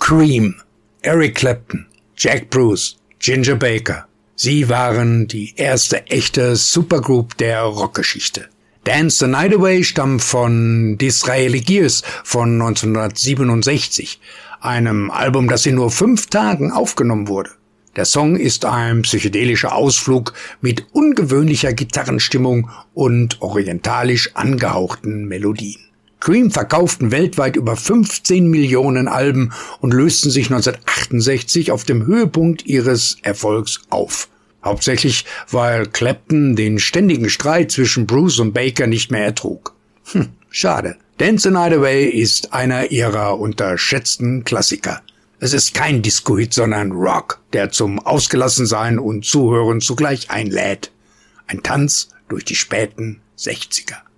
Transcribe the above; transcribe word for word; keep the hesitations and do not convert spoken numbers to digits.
Cream, Eric Clapton, Jack Bruce, Ginger Baker. Sie waren die erste echte Supergroup der Rockgeschichte. Dance the Night Away stammt von Disraeli Gears von neunzehnhundertsiebenundsechzig, einem Album, das in nur fünf Tagen aufgenommen wurde. Der Song ist ein psychedelischer Ausflug mit ungewöhnlicher Gitarrenstimmung und orientalisch angehauchten Melodien. Cream verkauften weltweit über fünfzehn Millionen Alben und lösten sich neunzehnhundertachtundsechzig auf dem Höhepunkt ihres Erfolgs auf. Hauptsächlich, weil Clapton den ständigen Streit zwischen Bruce und Baker nicht mehr ertrug. Hm, schade. Dance the Night Away ist einer ihrer unterschätzten Klassiker. Es ist kein Disco-Hit, sondern Rock, der zum Ausgelassensein und Zuhören zugleich einlädt. Ein Tanz durch die späten sechziger.